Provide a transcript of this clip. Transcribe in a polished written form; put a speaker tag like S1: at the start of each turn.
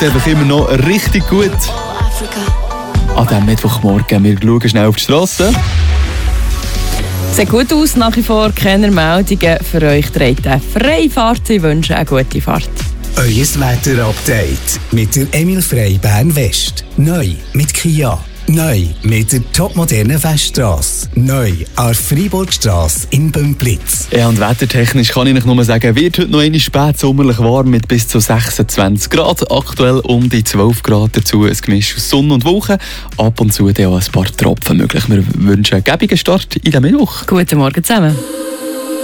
S1: tut einfach immer noch richtig gut. An diesem Mittwochmorgen, wir schauen schnell auf die Strasse.
S2: Sieht gut aus, nach wie vor keine Meldungen für euch. Trägt eine freie Fahrt. Ich wünsche eine gute Fahrt.
S3: Euer Wetter-Update mit der Emil Frey Bern West. Neu mit Kia. Neu mit der topmodernen Feststrasse. Neu an der Freiburgstrasse in Bümplitz.
S1: Ja, und wettertechnisch kann ich euch nur sagen, wird heute noch einmal spät sommerlich warm mit bis zu 26 Grad. Aktuell um die 12 Grad dazu ein Gemisch aus Sonne und Wolken. Ab und zu auch ein paar Tropfen möglich. Wir wünschen einen gäbigen Start in den Mittwoch.
S2: Guten Morgen zusammen.